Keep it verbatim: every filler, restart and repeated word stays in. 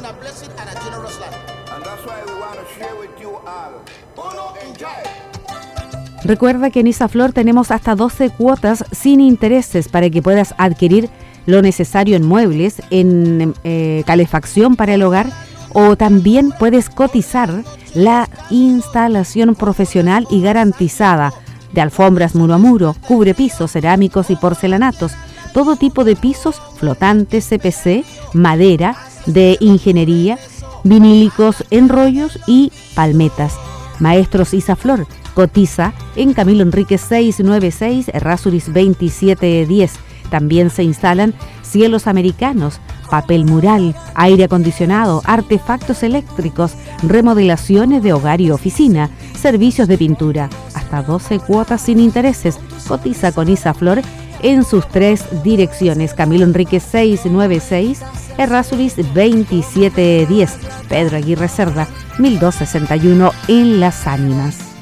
a blessing and a generous life. And that's why we want to share with you all. Uno, enjoy. Recuerda que en Isaflor tenemos hasta doce cuotas sin intereses para que puedas adquirir lo necesario en muebles, en eh, calefacción para el hogar, o también puedes cotizar la instalación profesional y garantizada de alfombras muro a muro, cubrepisos, cerámicos y porcelanatos, todo tipo de pisos flotantes, C P C, madera, de ingeniería, vinílicos, enrollos y palmetas. Maestros Isaflor, cotiza en Camilo Enríquez seiscientos noventa y seis, Errázuriz veintisiete diez. También se instalan cielos americanos, papel mural, aire acondicionado, artefactos eléctricos, remodelaciones de hogar y oficina, servicios de pintura, hasta doce cuotas sin intereses. Cotiza con Isaflor en sus tres direcciones: Camilo Enríquez seiscientos noventa y seis, Errázuriz veintisiete diez, Pedro Aguirre Cerda mil doscientos sesenta y uno en Las Ánimas.